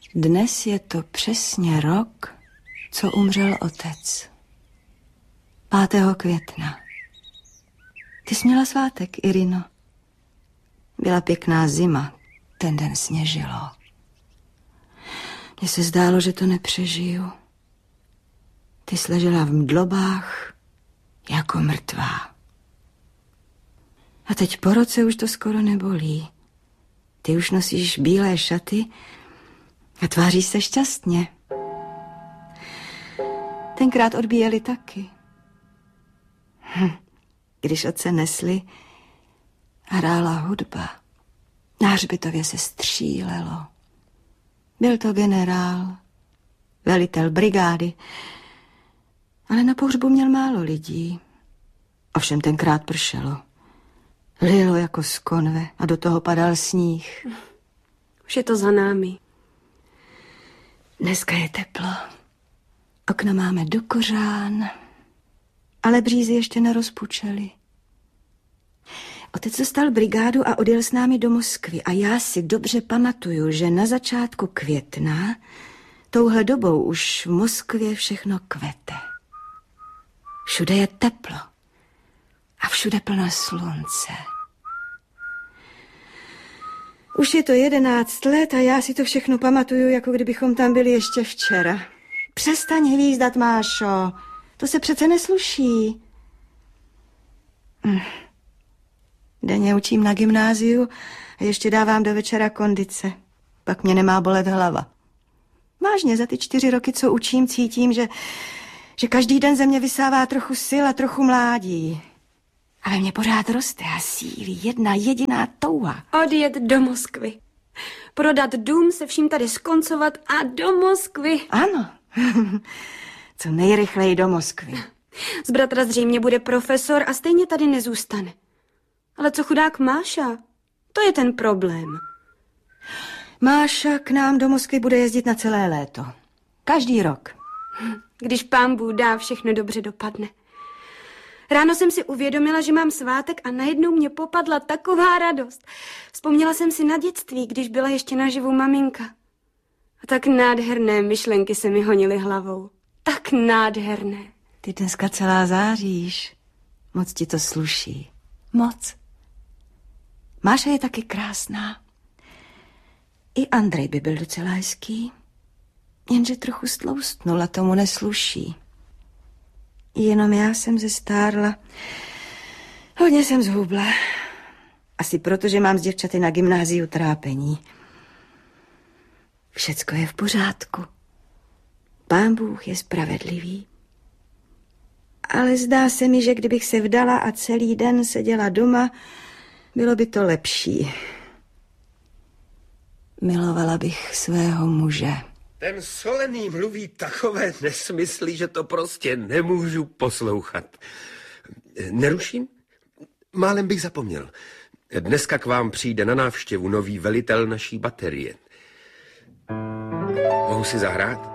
Dnes je to přesně rok, co umřel otec. 5. května. Ty jsi měla svátek, Irino. Byla pěkná zima, ten den sněžilo. Mně se zdálo, že to nepřežiju. Ty jsi ležela v mdlobách jako mrtvá. A teď po roce už to skoro nebolí. Ty už nosíš bílé šaty a tváříš se šťastně. Tenkrát odbíjeli taky. Když otce nesli, hrála hudba. Na hřbitově se střílelo. Byl to generál, velitel brigády, ale na pohřbu měl málo lidí. Ovšem tenkrát pršelo. Lilo jako z konve a do toho padal sníh. Už je to za námi. Dneska je teplo. Okna máme do kořán, ale břízy ještě nerozpučely. Otec dostal brigádu a odjel s námi do Moskvy a já si dobře pamatuju, že na začátku května touhle dobou už v Moskvě všechno kvete. Všude je teplo a všude plno slunce. Už je to 11 let a já si to všechno pamatuju, jako kdybychom tam byli ještě včera. Přestaň hvízdat, Mášo, to se přece nesluší. Denně učím na gymnáziu a ještě dávám do večera kondice. Pak mě nemá bolet hlava. Vážně, za ty 4 roky, co učím, cítím, že každý den ze mě vysává trochu sil a trochu mládí. Ale mě pořád roste a sílí jedna jediná touha. Odjet do Moskvy. Prodat dům, se vším tady skoncovat a do Moskvy. Ano, co nejrychleji do Moskvy. Z bratra zřejmě bude profesor a stejně tady nezůstane. Ale co chudák Máša? To je ten problém. Máša k nám do Moskvy bude jezdit na celé léto. Každý rok. Když pán Bůh dá, všechno dobře dopadne. Ráno jsem si uvědomila, že mám svátek a najednou mě popadla taková radost. Vzpomněla jsem si na dětství, když byla ještě naživu maminka. A tak nádherné myšlenky se mi honily hlavou. Tak nádherné. Ty dneska celá záříš. Moc ti to sluší. Moc. Máša je taky krásná. I Andrej by byl docela hezký. Jenže trochu stloustnul a tomu nesluší. Jenom já jsem zestárla. Hodně jsem zhubla. Asi proto, že mám s děvčaty na gymnáziu trápení. Všecko je v pořádku. Pán Bůh je spravedlivý. Ale zdá se mi, že kdybych se vdala a celý den seděla doma, bylo by to lepší. Milovala bych svého muže. Ten Solený mluví takové nesmysly, že to prostě nemůžu poslouchat. Neruším? Málem bych zapomněl. Dneska k vám přijde na návštěvu nový velitel naší baterie. Mohu si zahrát?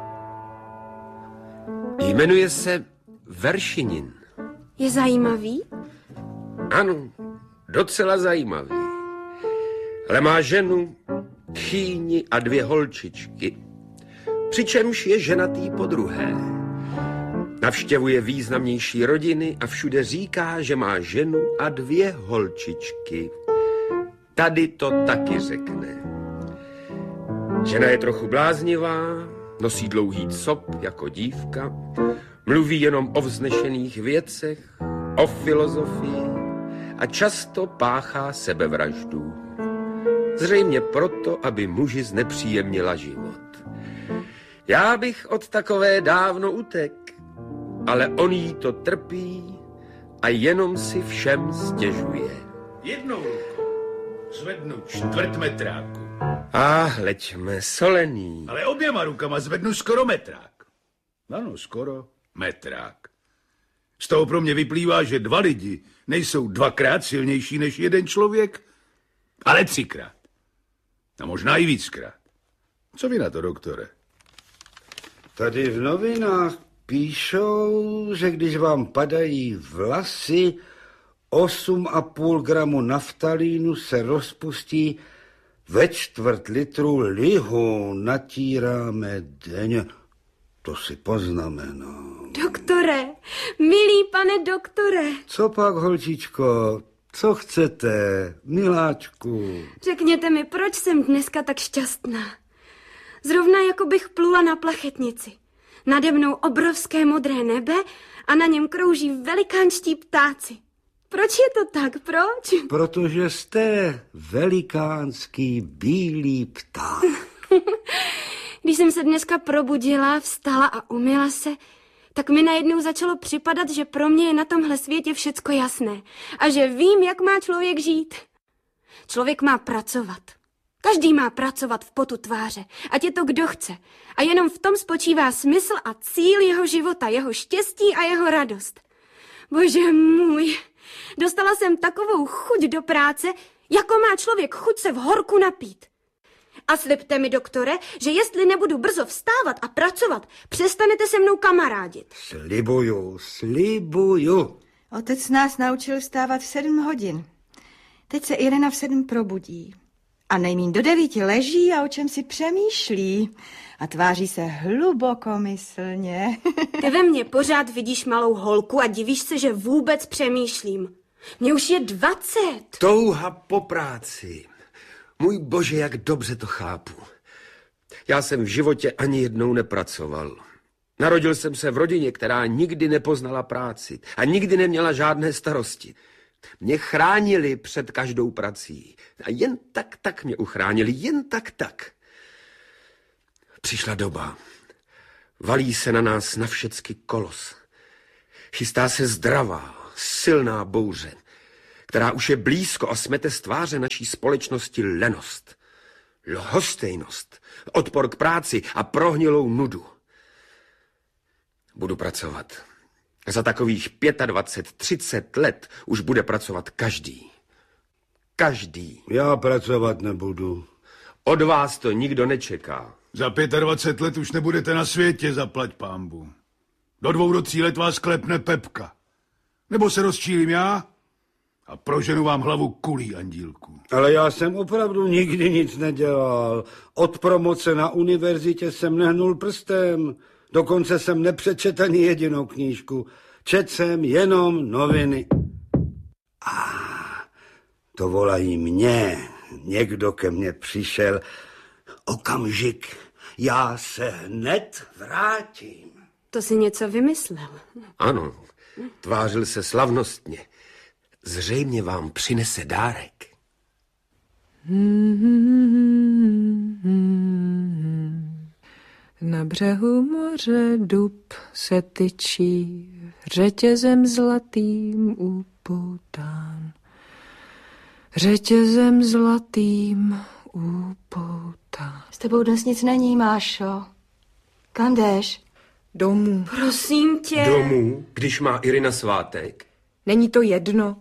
Jmenuje se Veršinin. Je zajímavý? Ano, docela zajímavý. Ale má ženu, tchýni a 2 holčičky. Přičemž je ženatý podruhé. Navštěvuje významnější rodiny a všude říká, že má ženu a 2 holčičky. Tady to taky řekne. Žena je trochu bláznivá, nosí dlouhý cop jako dívka, mluví jenom o vznešených věcech, o filozofii a často páchá sebevraždu. Zřejmě proto, aby muži znepříjemnila život. Já bych od takové dávno utek, ale on jí to trpí a jenom si všem stěžuje. Jednou rukou zvednu 1/4 metráku. Hleďme, Solený. Ale oběma rukama zvednu skoro metrák. Ano, skoro metrák. Z toho pro mě vyplývá, že 2 lidi nejsou 2krát silnější než 1 člověk, ale 3krát. A možná i víckrát. Co vy na to, doktore? Tady v novinách píšou, že když vám padají vlasy, 8,5 gramu naftalínu se rozpustí ve 1/4 litru lihu natíráme denně. To si poznamenám. Doktore, milý pane doktore. Co pak, holčičko? Co chcete, miláčku? Řekněte mi, proč jsem dneska tak šťastná? Zrovna jako bych plula na plachetnici. Nade mnou obrovské modré nebe a na něm krouží velikánští ptáci. Proč je to tak, proč? Protože jste velikánský bílý pták. Když jsem se dneska probudila, vstala a umyla se, tak mi najednou začalo připadat, že pro mě je na tomhle světě všecko jasné a že vím, jak má člověk žít. Člověk má pracovat. Každý má pracovat v potu tváře, ať je to kdo chce. A jenom v tom spočívá smysl a cíl jeho života, jeho štěstí a jeho radost. Bože můj, dostala jsem takovou chuť do práce, jako má člověk chuť se v horku napít. A slibte mi, doktore, že jestli nebudu brzo vstávat a pracovat, přestanete se mnou kamarádit. Slibuju, slibuju. Otec nás naučil vstávat v 7 hodin. Teď se Irena v 7 probudí. A nejmín do 9 leží a o čem si přemýšlí. A tváří se hlubokomyslně. Ty ve mně pořád vidíš malou holku a divíš se, že vůbec přemýšlím. Mně už je 20. Touha po práci. Můj bože, jak dobře to chápu. Já jsem v životě ani jednou nepracoval. Narodil jsem se v rodině, která nikdy nepoznala práci a nikdy neměla žádné starosti. Mě chránili před každou prací. A jen tak mě uchránili, jen tak. Přišla doba. Valí se na nás na všecky kolos. Chystá se zdravá, silná bouře, která už je blízko a smete z tváře naší společnosti lenost, lhostejnost, odpor k práci a prohnilou nudu. Budu pracovat. Za takových 25-30 let už bude pracovat každý. Každý. Já pracovat nebudu. Od vás to nikdo nečeká. Za 25 let už nebudete na světě, zaplať pánbu. Do 2 do 3 let vás klepne Pepka. Nebo se rozčílím já a proženu vám hlavu kulí, andílku. Ale já jsem opravdu nikdy nic nedělal. Od promoce na univerzitě jsem nehnul prstem. Dokonce jsem nepřečetl ani jedinou knížku. Četl jsem jenom noviny. To volají mě. Někdo ke mně přišel. Okamžik, já se hned vrátím. To si něco vymyslel. Ano, tvářil se slavnostně. Zřejmě vám přinese dárek. Na břehu moře dub se tyčí, řetězem zlatým upoután. Řetězem zlatým upoután. S tebou dnes nic není, Mášo. Kam jdeš? Domů. Prosím tě. Domů, když má Irina svátek? Není to jedno.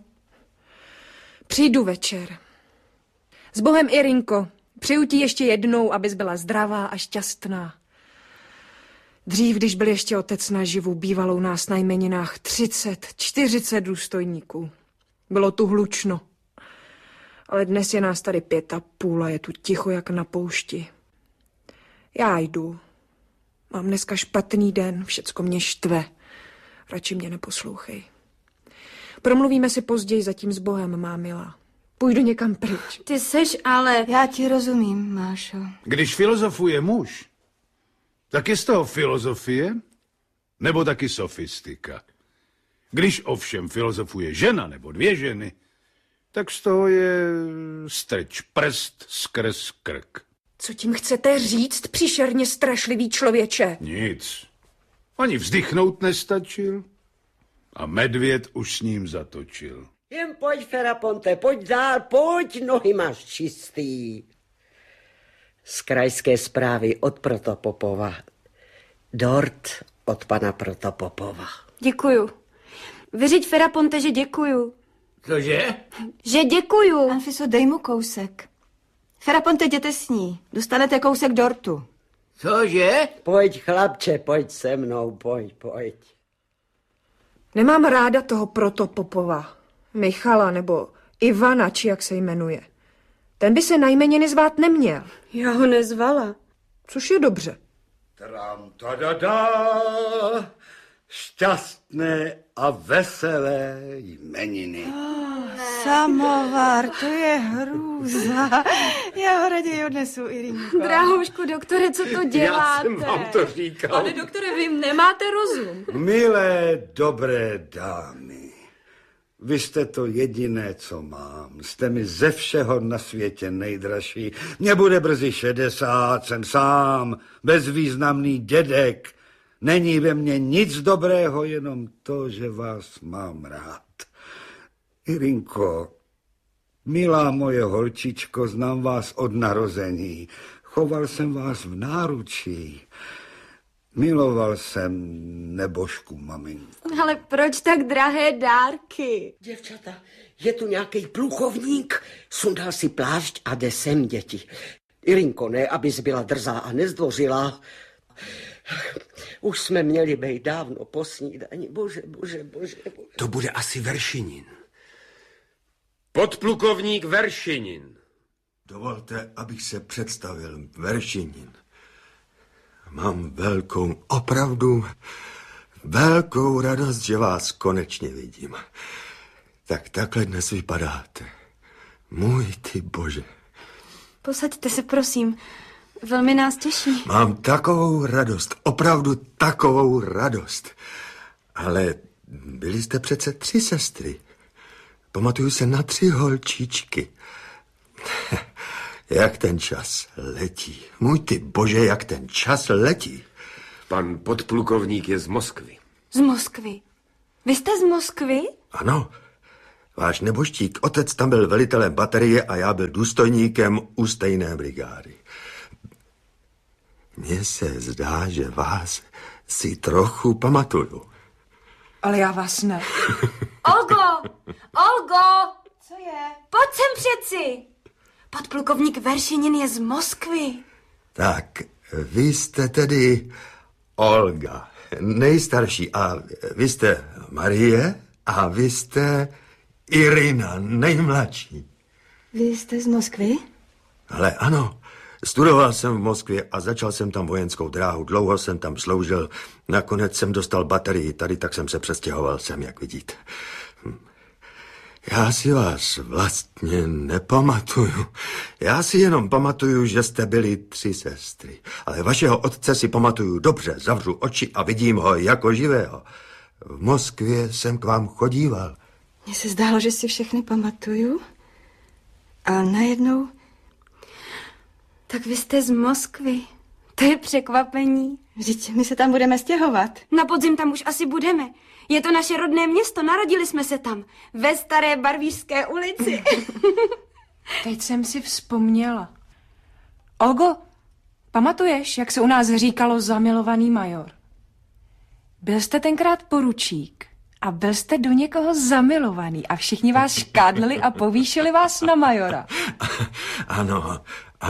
Přijdu večer. S Bohem, Irinko. Přeju ti ještě jednou, abys byla zdravá a šťastná. Dřív, když byl ještě otec naživu, bývalo u nás na jmeninách 30-40 důstojníků. Bylo tu hlučno. Ale dnes je nás tady 5,5 a je tu ticho jak na poušti. Já jdu. Mám dneska špatný den, všecko mě štve. Radši mě neposlouchej. Promluvíme si později, zatím s Bohem, má milá. Půjdu někam pryč. Ty seš ale... Já ti rozumím, Mášo. Když filozofuje muž, tak je z toho filozofie, nebo taky sofistika. Když ovšem filozofuje žena nebo 2 ženy, tak z toho je strč prst skrz krk. Co tím chcete říct, příšerně strašlivý člověče? Nic. Ani vzdychnout nestačil a medvěd už s ním zatočil. Jen pojď, Feraponte, pojď dál, pojď, nohy máš čistý. Z krajské zprávy od Protopopova. Dort od pana Protopopova. Děkuju. Vyřiď, Feraponte, že děkuju. Cože? Že děkuju. Anfiso, dej mu kousek. Feraponte, jděte s ní. Dostanete kousek dortu. Cože? Pojď, chlapče, pojď se mnou, pojď. Nemám ráda toho Protopopova. Michala nebo Ivana, či jak se jmenuje. Ten by se na jmeniny zvát neměl. Já ho nezvala. Což je dobře. Tram, ta-da-da, šťastné a veselé jmeniny. Samovar, to je hrůza. Já ho raději odnesu, Irinko. Drahoušku, doktore, co to děláte? Já jsem vám to říkal. Pane doktore, vy nemáte rozum. Milé, dobré dámy, vy jste to jediné, co mám. Jste mi ze všeho na světě nejdražší. Mně bude brzy 60, jsem sám, bezvýznamný dědek. Není ve mně nic dobrého, jenom to, že vás mám rád. Irinko, milá moje holčičko, znám vás od narození. Choval jsem vás v náručí. Miloval jsem nebožku maminku. Ale proč tak drahé dárky? Děvčata, je tu nějaký plukovník, sundal si plášť a jde sem, děti. Irinko, ne, abys byla drzá a nezdvořilá. Už jsme měli být dávno po snídani. Bože. To bude asi Veršinin. Podplukovník Veršinin. Dovolte, abych se představil. Veršinin. Mám opravdu velkou radost, že vás konečně vidím. Tak takhle dnes vypadáte. Můj ty bože. Posaďte se, prosím. Velmi nás těší. Mám takovou radost, opravdu takovou radost. Ale byli jste přece 3 sestry. Pamatuju se na 3 holčičky. Jak ten čas letí. Můj ty bože, jak ten čas letí. Pan podplukovník je z Moskvy. Z Moskvy? Vy jste z Moskvy? Ano. Váš nebožtík otec tam byl velitelem baterie a já byl důstojníkem u stejné brigády. Mně se zdá, že vás si trochu pamatuju. Ale já vás ne. Olgo! Co je? Pojď sem přeci! Podplukovník Veršinin je z Moskvy. Tak, vy jste tedy Olga, nejstarší, a vy jste Marie a vy jste Irina, nejmladší. Vy jste z Moskvy? Ale ano, studoval jsem v Moskvě a začal jsem tam vojenskou dráhu. Dlouho jsem tam sloužil, nakonec jsem dostal baterii tady, tak jsem se přestěhoval sem, jak vidíte. Já si vás vlastně nepamatuju. Já si jenom pamatuju, že jste byli 3 sestry. Ale vašeho otce si pamatuju dobře, zavřu oči a vidím ho jako živého. V Moskvě jsem k vám chodíval. Mně se zdálo, že si všechny pamatuju. A najednou... Tak vy jste z Moskvy. To je překvapení. Vždyť my se tam budeme stěhovat. Na podzim tam už asi budeme. Je to naše rodné město, narodili jsme se tam. Ve Staré Barvířské ulici. Teď jsem si vzpomněla. Olgo, pamatuješ, jak se u nás říkalo zamilovaný major? Byl jste tenkrát poručík a byl jste do někoho zamilovaný a všichni vás škádlili a povýšili vás na majora. Ano.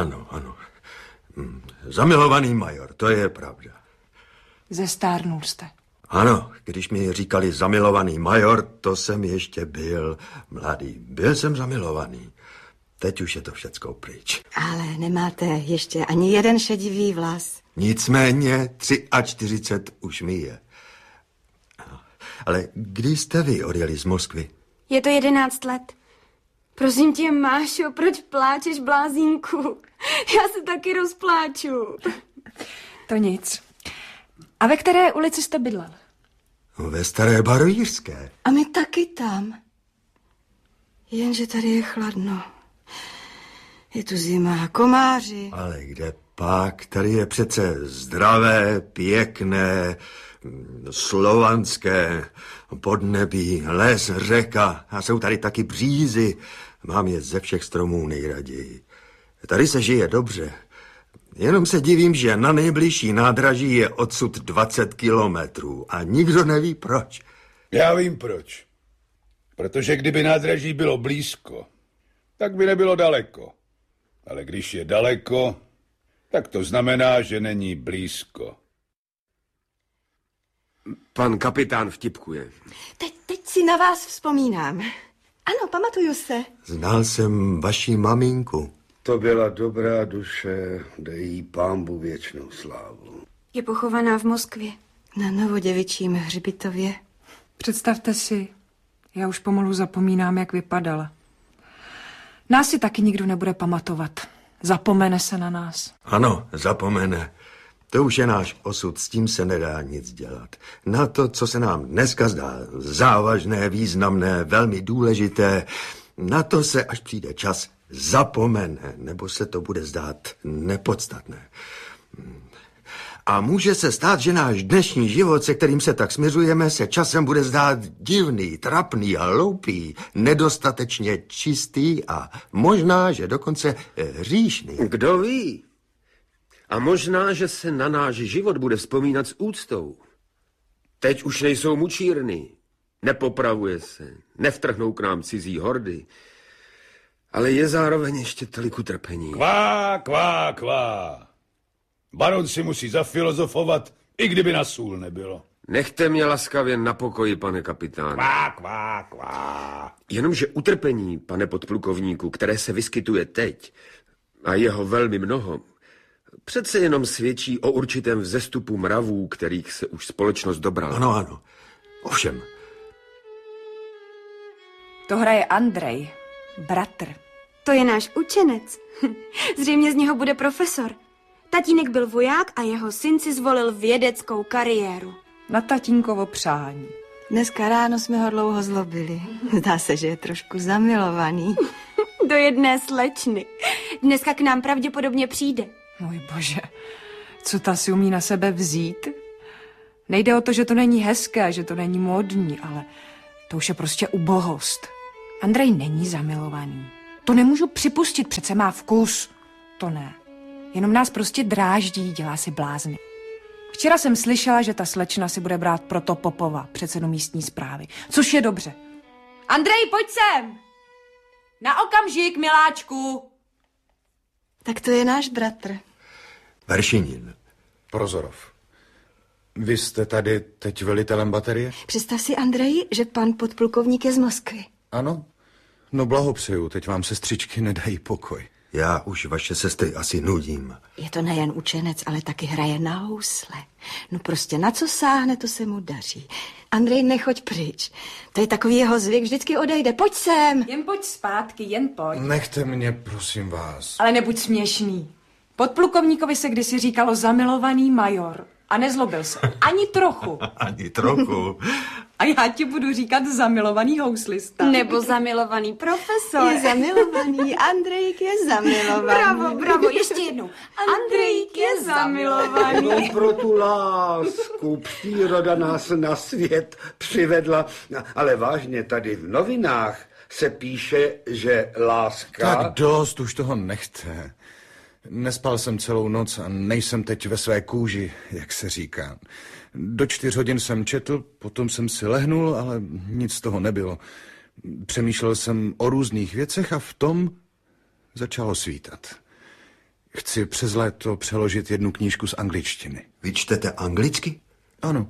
Zamilovaný major, to je pravda. Zestárnul jste. Ano, když mi říkali zamilovaný major, to jsem ještě byl mladý. Byl jsem zamilovaný. Teď už je to všecko pryč. Ale nemáte ještě ani jeden šedivý vlas. Nicméně 43 už mi je. Ale kdy jste vy odjeli z Moskvy? Je to 11 let. Prosím tě, Mášo, proč pláčeš, blázínku? Já se taky rozpláču. To nic. A ve které ulici jste bydlel? Ve Staré Barvířské. A my taky tam. Jenže tady je chladno. Je tu zima, komáři. Ale kde pak? Tady je přece zdravé, pěkné, slovanské podnebí, les, řeka a jsou tady taky břízy. Mám je ze všech stromů nejraději. Tady se žije dobře. Jenom se divím, že na nejbližší nádraží je odsud 20 kilometrů a nikdo neví proč. Já vím proč. Protože kdyby nádraží bylo blízko, tak by nebylo daleko. Ale když je daleko, tak to znamená, že není blízko. Pan kapitán vtipkuje. Teď si na vás vzpomínám. Ano, pamatuju se. Znal jsem vaši maminku. To byla dobrá duše, dej jí Pánbu věčnou slávu. Je pochovaná v Moskvě. Na novoděvičím hřbitově. Představte si, já už pomalu zapomínám, jak vypadala. Nás si taky nikdo nebude pamatovat. Zapomene se na nás. Ano, zapomene. To už je náš osud, s tím se nedá nic dělat. Na to, co se nám dneska zdá závažné, významné, velmi důležité, na to se, až přijde čas, zapomene, nebo se to bude zdát nepodstatné. A může se stát, že náš dnešní život, se kterým se tak směřujeme, se časem bude zdát divný, trapný a hloupý, nedostatečně čistý a možná, že dokonce hříšný. Kdo ví? A možná, že se na náš život bude vzpomínat s úctou. Teď už nejsou mučírny, nepopravuje se, nevtrhnou k nám cizí hordy, ale je zároveň ještě tolik utrpení. Kvá, kvá, kvá. Baron si musí zafilozofovat, i kdyby na sůl nebylo. Nechte mě laskavě na pokoji, pane kapitáne. Kvá, kvá, kvá. Jenomže utrpení, pane podplukovníku, které se vyskytuje teď, a jeho velmi mnoho, přece jenom svědčí o určitém vzestupu mravů, kterých se už společnost dobrala. Ano, ano. Ovšem. To hraje Andrej, bratr. To je náš učenec. Zřejmě z něho bude profesor. Tatínek byl voják a jeho syn si zvolil vědeckou kariéru. Na tatínkovo přání. Dneska ráno jsme ho dlouho zlobili. Zdá se, že je trošku zamilovaný. Do jedné slečny. Dneska k nám pravděpodobně přijde. Můj bože, co ta si umí na sebe vzít? Nejde o to, že to není hezké, že to není módní, ale to už je prostě ubohost. Andrej není zamilovaný. To nemůžu připustit, přece má vkus. To ne. Jenom nás prostě dráždí, dělá si blázny. Včera jsem slyšela, že ta slečna si bude brát Protopopova, předsedu místní správy. Což je dobře. Andrej, pojď sem! Na okamžik, miláčku! Tak to je náš bratr. Veršinin. Prozorov. Vy jste tady teď velitelem baterie? Představ si, Andrej, že pan podplukovník je z Moskvy. Ano. No blahopřeju, teď vám sestřičky nedají pokoj. Já už vaše sestry asi nudím. Je to nejen učenec, ale taky hraje na housle. No prostě na co sáhne, to se mu daří. Andrej, nechoď pryč. To je takový jeho zvyk, vždycky odejde. Pojď sem. Jen pojď zpátky, jen pojď. Nechte mě, prosím vás. Ale nebuď směšný. Podplukovníkovi se kdysi říkalo zamilovaný major. A nezlobil se. Ani trochu. Ani trochu. A já ti budu říkat zamilovaný houslista. Nebo zamilovaný profesor. Je zamilovaný, Andrejk je zamilovaný. Bravo, bravo, ještě jednou. Andrejk je zamilovaný. No pro tu lásku příroda nás na svět přivedla. Ale vážně, tady v novinách se píše, že láska... Tak dost, už toho nechte. Nespal jsem celou noc a nejsem teď ve své kůži, jak se říká. Do 4 hodin jsem četl, potom jsem si lehnul, ale nic z toho nebylo. Přemýšlel jsem o různých věcech a v tom začalo svítat. Chci přes léto přeložit jednu knížku z angličtiny. Vy čtete anglicky? Ano.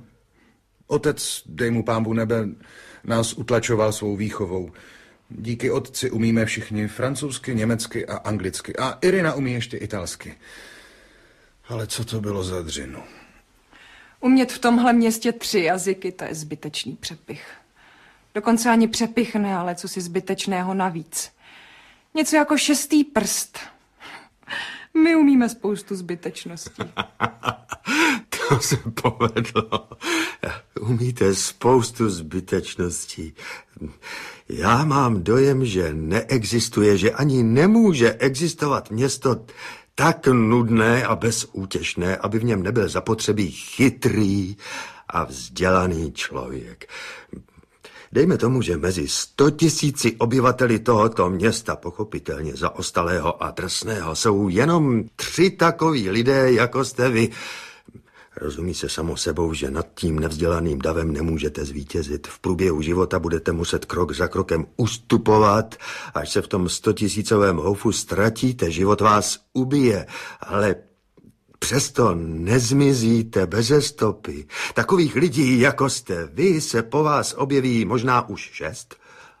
Otec, dej mu Pánbu nebe, nás utlačoval svou výchovou. Díky otci umíme všichni francouzsky, německy a anglicky. A Irina umí ještě italsky. Ale co to bylo za dřinu? Umět v tomhle městě 3 jazyky, to je zbytečný přepich. Dokonce ani přepich ne, ale co si zbytečného navíc. Něco jako 6. prst. My umíme spoustu zbytečností. To se povedlo. Umíte spoustu zbytečností. Já mám dojem, že neexistuje, že ani nemůže existovat město tak nudné a bezútěšné, aby v něm nebyl zapotřebí chytrý a vzdělaný člověk. Dejme tomu, že mezi 100 000 obyvateli tohoto města, pochopitelně zaostalého a drsného, jsou jenom 3 takoví lidé, jako jste vy. Rozumí se samo sebou, že nad tím nevzdělaným davem nemůžete zvítězit. V průběhu života budete muset krok za krokem ustupovat, až se v tom 100 000 houfu ztratíte, život vás ubije, ale přesto nezmizíte beze stopy. Takových lidí, jako jste vy, se po vás objeví možná už 6,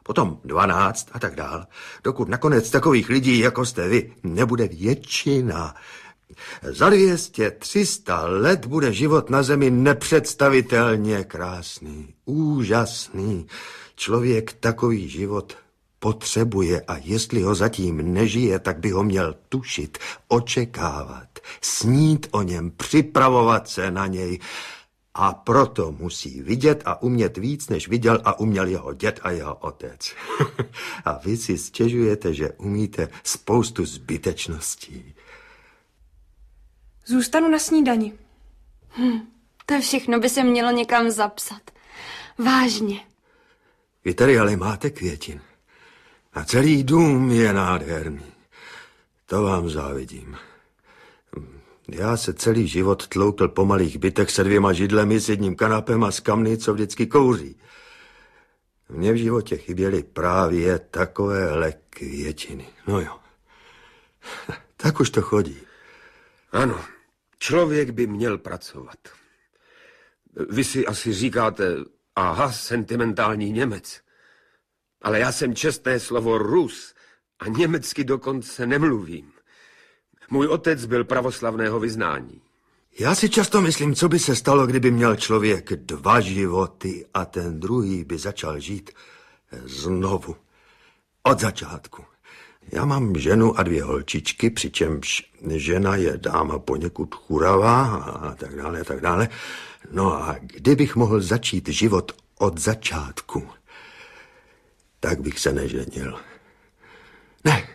potom 12 a tak dál, dokud nakonec takových lidí, jako jste vy, nebude většina. Za 200, 300 let bude život na zemi nepředstavitelně krásný, úžasný. Člověk takový život potřebuje a jestli ho zatím nežije, tak by ho měl tušit, očekávat, snít o něm, připravovat se na něj. A proto musí vidět a umět víc, než viděl a uměl jeho děd a jeho otec. A vy si stěžujete, že umíte spoustu zbytečností. Zůstanu na snídani. To všechno by se mělo někam zapsat. Vážně. Vy tady ale máte květin. A celý dům je nádherný. To vám závidím. Já se celý život tloukl po malých bytech se 2 židlemi, s jedním kanapem a z kamny, co vždycky kouří. Mně v životě chyběly právě takovéhle květiny. No jo. Tak už to chodí. Ano, člověk by měl pracovat. Vy si asi říkáte, aha, sentimentální Němec. Ale já jsem čestné slovo Rus a německy dokonce nemluvím. Můj otec byl pravoslavného vyznání. Já si často myslím, co by se stalo, kdyby měl člověk 2 životy a ten druhý by začal žít znovu. Od začátku. Já mám ženu a 2 holčičky, přičemž žena je dáma poněkud churavá a tak dále, a tak dále. No a kdybych mohl začít život od začátku, tak bych se neženil. Ne.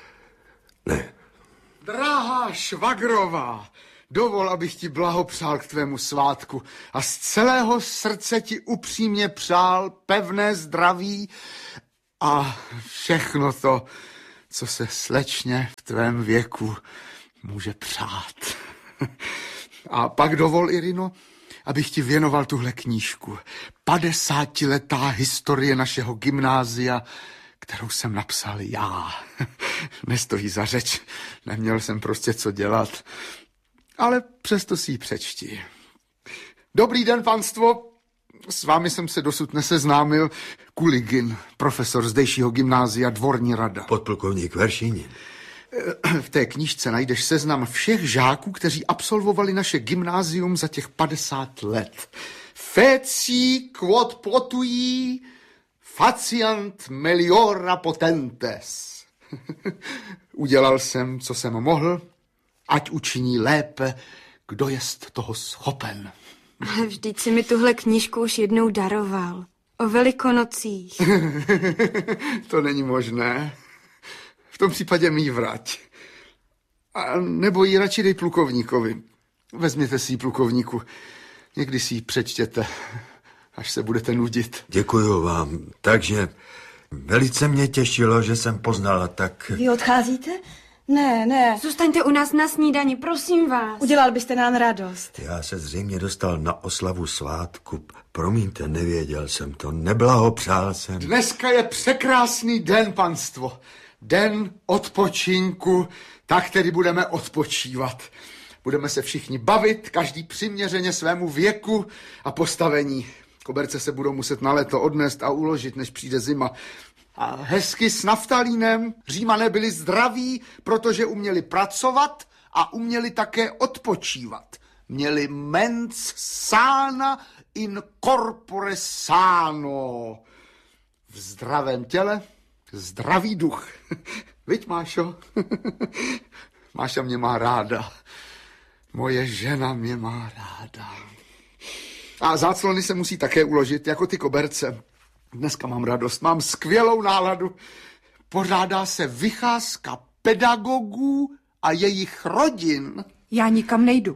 Drahá švagrová, dovol, abych ti blahopřál k tvému svátku a z celého srdce ti upřímně přál pevné zdraví a všechno to, co se slečně v tvém věku může přát. A pak dovol, Irino, abych ti věnoval tuhle knížku. 50letá historie našeho gymnázia, kterou jsem napsal já. Nestojí za řeč, neměl jsem prostě co dělat, ale přesto si ji přečti. Dobrý den, panstvo. S vámi jsem se dosud neseznámil. Kuligin, profesor zdejšího gymnázia, dvorní rada. Podplukovník Veršínin. V té knížce najdeš seznam všech žáků, kteří absolvovali naše gymnázium za těch 50 let. Feci quod potuí faciant meliora potentes. Udělal jsem, co jsem mohl, ať učiní lépe, kdo jest toho schopen. Ale vždyť si mi tuhle knížku už jednou daroval. O Velikonocích. To není možné. V tom případě mi ji vrať. A nebo ji radši dej plukovníkovi. Vezměte si ji, plukovníku. Někdy si ji přečtěte, až se budete nudit. Děkuju vám. Takže velice mě těšilo, že jsem poznala tak... Vy odcházíte? Ne. Zůstaňte u nás na snídani, prosím vás. Udělal byste nám radost. Já se zřejmě dostal na oslavu svátku. Promiňte, nevěděl jsem to. Neblahopřál jsem. Dneska je překrásný den, panstvo. Den odpočinku, tak tedy budeme odpočívat. Budeme se všichni bavit, každý přiměřeně svému věku a postavení. Koberce se budou muset na léto odnést a uložit, než přijde zima. A hezky s naftalínem. Římané byli zdraví, protože uměli pracovat a uměli také odpočívat. Měli mens sana in corpore sano. V zdravém těle zdravý duch. Viď, Mášo? Máša mě má ráda. Moje žena mě má ráda. A záclony se musí také uložit, jako ty koberce. Dneska mám radost, mám skvělou náladu. Pořádá se vycházka pedagogů a jejich rodin. Já nikam nejdu.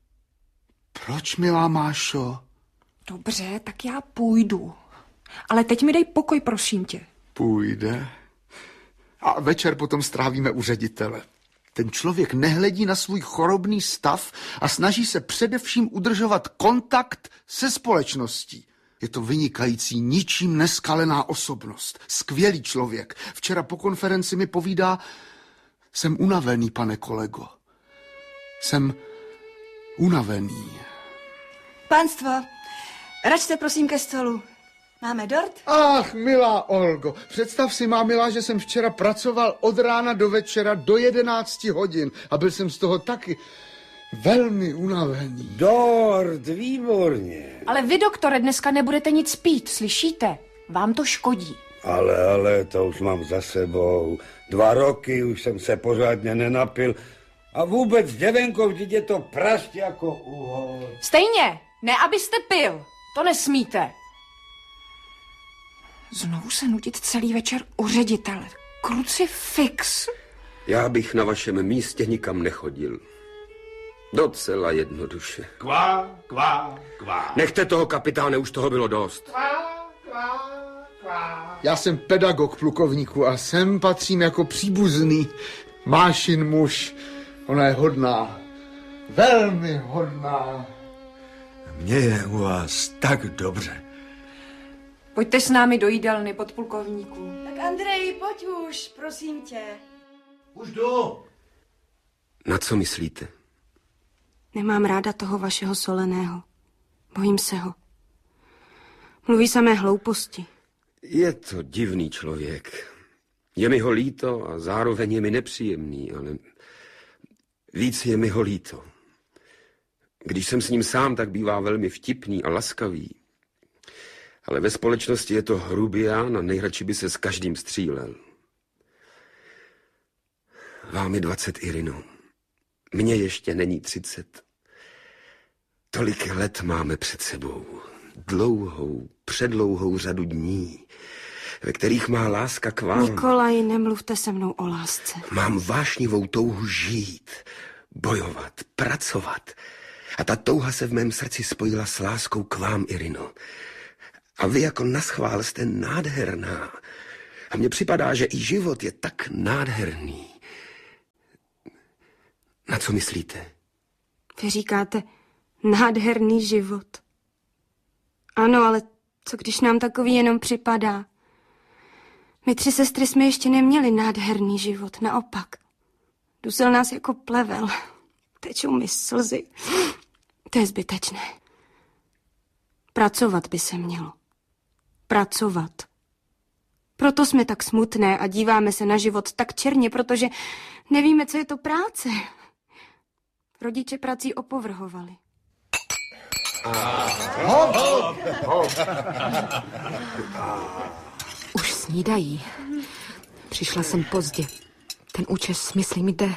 Proč, milá Mášo? Dobře, tak já půjdu. Ale teď mi dej pokoj, prosím tě. Půjde. A večer potom strávíme u ředitele. Ten člověk nehledí na svůj chorobný stav a snaží se především udržovat kontakt se společností. Je to vynikající, ničím neskalená osobnost. Skvělý člověk. Včera po konferenci mi povídá, jsem unavený, pane kolego. Jsem unavený. Pánstvo, račte prosím ke stolu. Máme dort? Ach, milá Olgo, představ si, má milá, že jsem včera pracoval od rána do večera do 11 hodin a byl jsem z toho taky velmi unavený. Dort, výborně. Ale vy, doktore, dneska nebudete nic pít, slyšíte? Vám to škodí. Ale, to už mám za sebou. 2 roky už jsem se pořádně nenapil. A vůbec, děvenko, vždyť je to prašť jako uhol. Stejně, ne abyste pil. To nesmíte. Znovu se nudit celý večer u ředitele. Krucifix. Já bych na vašem místě nikam nechodil. Docela jednoduše. Kvá, kvá, kvá. Nechte toho, kapitáne, už toho bylo dost. Já jsem pedagog, plukovníku, a sem patřím jako příbuzný. Mášin muž, ona je hodná, velmi hodná. Mně je u vás tak dobře. Pojďte s námi do jídelny, podplukovníku. Tak Andrej, pojď už, prosím tě. Už jdu. Na co myslíte? Nemám ráda toho vašeho Soleného. Bojím se ho. Mluví samé hlouposti. Je to divný člověk. Je mi ho líto a zároveň je mi nepříjemný, ale víc je mi ho líto. Když jsem s ním sám, tak bývá velmi vtipný a laskavý. Ale ve společnosti je to hrubián a nejradši by se s každým střílel. Vám je 20, Irino. Mně ještě není 30. Tolik let máme před sebou. Dlouhou, předlouhou řadu dní, ve kterých má láska k vám. Nikolaj, nemluvte se mnou o lásce. Mám vášnivou touhu žít, bojovat, pracovat. A ta touha se v mém srdci spojila s láskou k vám, Irino. A vy jako naschvál jste nádherná. A mně připadá, že i život je tak nádherný. Na co myslíte? Vy říkáte nádherný život. Ano, ale co když nám takový jenom připadá? My 3 sestry jsme ještě neměli nádherný život, naopak. Dusil nás jako plevel. Tečou mi slzy. To je zbytečné. Pracovat by se mělo. Pracovat. Proto jsme tak smutné a díváme se na život tak černě, protože nevíme, co je to práce. Rodiče prací opovrhovali. Už snídají. Přišla jsem pozdě. Ten účes, myslím, jde.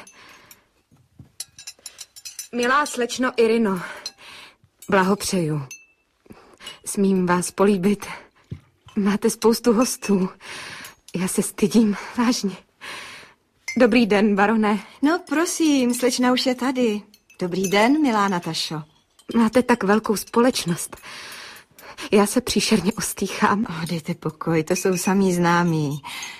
Milá slečno Irino, blahopřeju. Smím vás políbit. Máte spoustu hostů. Já se stydím, vážně. Dobrý den, barone. No prosím, slečna už je tady. Dobrý den, milá Natašo. Máte tak velkou společnost. Já se příšerně ostýchám. Dejte pokoj, to jsou samý známí.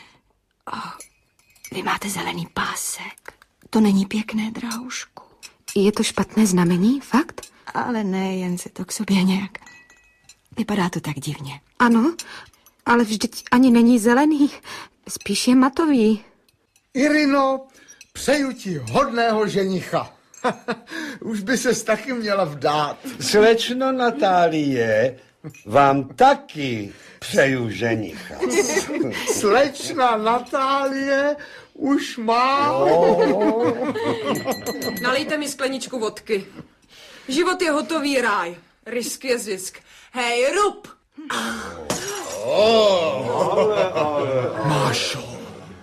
Vy máte zelený pásek. To není pěkné, drahoušku. Je to špatné znamení, fakt? Ale ne, jen se to k sobě nějak. Vypadá to tak divně. Ano, ale vždyť ani není zelený, spíš je matový. Irino, přeju ti hodného ženicha. Už by ses taky měla vdát. Slečno Natálie, vám taky přeju ženicha. Slečna Natálie už má... Nalejte mi skleničku vodky. Život je hotový ráj. Risk je zisk. Hej, rub! Mášo.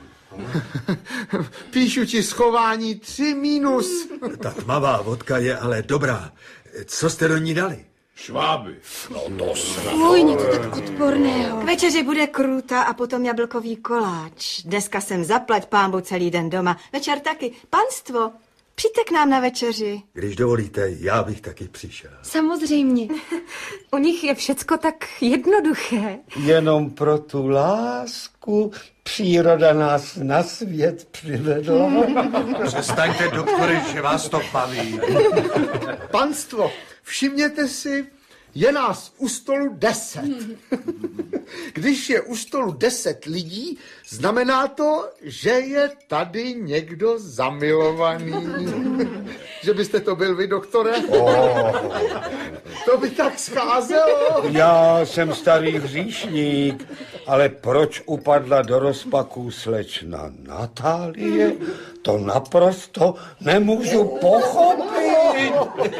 Píšu ti schování 3-. Ta tmavá vodka je ale dobrá. Co jste do ní dali? Šváby. No to se... Uj, něco tak odporného. K večeři bude krůta a potom jablkový koláč. Dneska jsem zaplať pánbu celý den doma. Večer taky. Panstvo, přijďte k nám na večeři. Když dovolíte, já bych taky přišel. Samozřejmě. U nich je všecko tak jednoduché. Jenom pro tu lásku příroda nás na svět přivedla. Přestaňte, doktore, že vás to baví. Panstvo, všimněte si, je nás u stolu 10. Když je u stolu 10 lidí, znamená to, že je tady někdo zamilovaný. Že byste to byl vy, doktore? To by tak scházelo. Já jsem starý hříšník, ale proč upadla do rozpaků slečna Natálie, to naprosto nemůžu pochopit.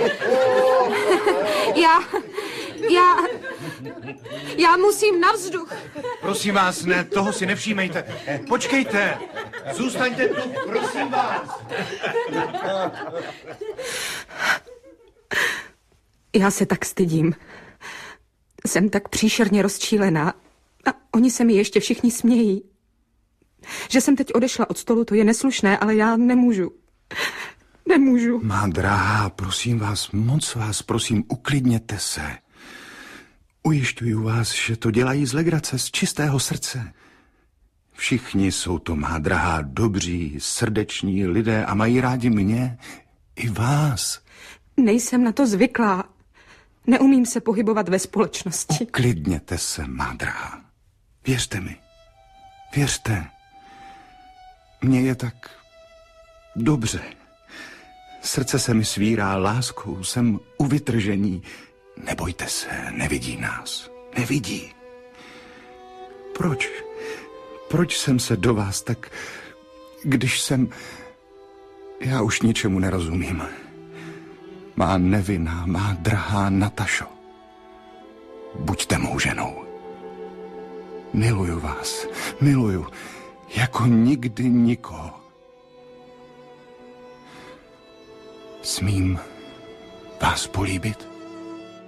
Já musím na vzduch. Prosím vás, ne, toho si nevšímejte. Počkejte, zůstaňte tu, prosím vás. Já se tak stydím. Jsem tak příšerně rozčílená a oni se mi ještě všichni smějí. Že jsem teď odešla od stolu, to je neslušné, ale já nemůžu. Nemůžu. Má drahá, prosím vás, moc vás prosím, uklidněte se. Ujišťuju vás, že to dělají z legrace, z čistého srdce. Všichni jsou to, má drahá, dobří, srdeční lidé a mají rádi mě i vás. Nejsem na to zvyklá. Neumím se pohybovat ve společnosti. Uklidněte se, má drahá. Věřte mi. Věřte. Mně je tak dobře. Srdce se mi svírá láskou, jsem u vytržení. Nebojte se, nevidí nás. Nevidí. Proč? Proč jsem se do vás tak... Když jsem... Já už ničemu nerozumím. Má nevinná, má drahá Natašo. Buďte mou ženou. Miluju vás. Miluju. Jako nikdy nikoho. Smím vás políbit?